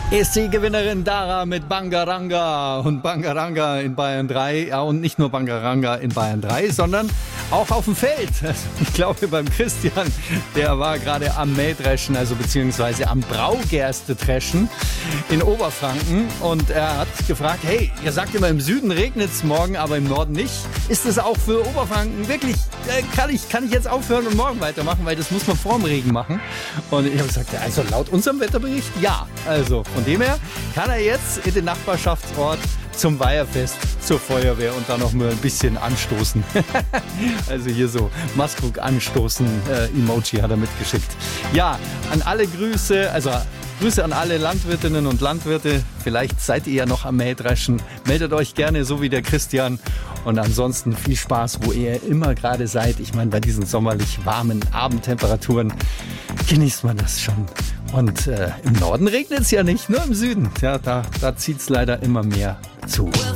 Ist die Gewinnerin Dara mit Bangaranga und Bangaranga in Bayern 3. Ja, und nicht nur Bangaranga in Bayern 3, sondern auch auf dem Feld. Ich glaube beim Christian, der war gerade am Mähdreschen, also beziehungsweise am Braugerste-Dreschen in Oberfranken. Und er hat gefragt, hey, ihr sagt immer im Süden regnet es morgen, aber im Norden nicht. Ist es auch für Oberfranken wirklich, kann ich jetzt aufhören und morgen weitermachen, weil das muss man vorm Regen machen. Und ich habe gesagt, also laut unserem Wetterbericht, ja. Also von dem her kann er jetzt in den Nachbarschaftsort zum Weiherfest, zur Feuerwehr und dann noch mal ein bisschen anstoßen. Also hier so Maskrug anstoßen, Emoji hat er mitgeschickt. Ja, an alle Grüße, also Grüße an alle Landwirtinnen und Landwirte. Vielleicht seid ihr ja noch am Mähdreschen. Meldet euch gerne, so wie der Christian. Und ansonsten viel Spaß, wo ihr immer gerade seid. Ich meine, bei diesen sommerlich warmen Abendtemperaturen genießt man das schon. Und im Norden regnet es ja nicht, nur im Süden. Ja, da zieht es leider immer mehr zu.